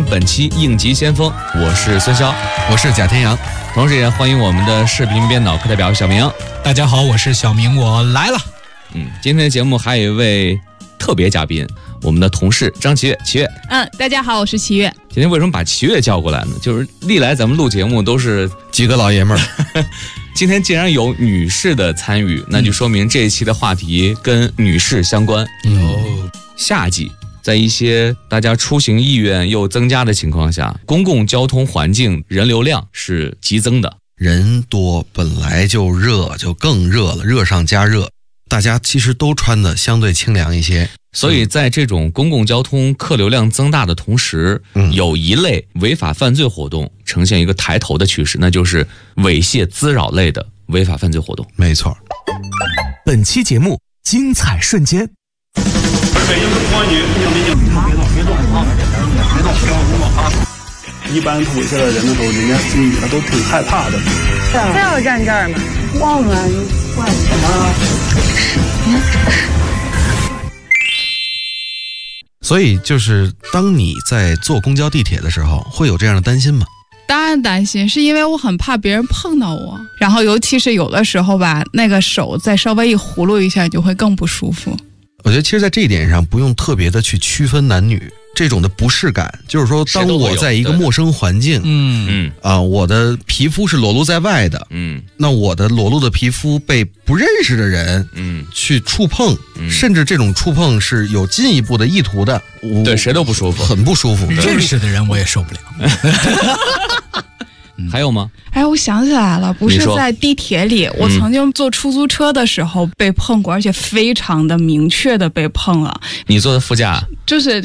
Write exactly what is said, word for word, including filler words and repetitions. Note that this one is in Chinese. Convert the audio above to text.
本期应急先锋，我是孙潇， 我是贾天阳， 同时也欢迎我们的视频编导课代表小明。 大家好，我是小明，我来了。 嗯，今天的节目还有一位特别嘉宾，我们的同事张齐越。齐越， 嗯，大家好，我是齐越。 今天为什么把齐越叫过来呢？就是历来咱们录节目都是几个老爷们儿， 今天既然有女士的参与，那就说明这一期的话题跟女士相关。 哦， 夏季在一些大家出行意愿又增加的情况下，公共交通环境人流量是激增的。 人多本来就热，就更热了，热上加热。大家其实都穿的相对清凉一些， 所以在这种公共交通客流量增大的同时，嗯、有一类违法犯罪活动呈现一个抬头的趋势，那就是猥亵滋扰类的违法犯罪活动。 没错。 本期节目精彩瞬间。 北京公安局，别动，别动，别动，别动啊！别动，别动啊！一般猥亵的人的时候，人家心里头都挺害怕的。 非要站这儿吗？忘了，忘了什么？ 所以就是当你在坐公交地铁的时候，会有这样的担心吗？ 当然担心，是因为我很怕别人碰到我，然后尤其是有的时候吧，那个手再稍微一葫芦一下，就会更不舒服。 我觉得其实在这一点上不用特别的去区分男女，这种的不适感，就是说当我在一个陌生环境， 嗯嗯啊、呃，我的皮肤是裸露在外的， 嗯， 那我的裸露的皮肤被不认识的人，嗯，去触碰，嗯、甚至这种触碰是有进一步的意图的， 对谁都不舒服， 很不舒服。 认识的人我也受不了。 还有吗？ 哎，我想起来了，不是在地铁里，我曾经坐出租车的时候被碰过，而且非常的明确的被碰了。 你坐的副驾？ 就是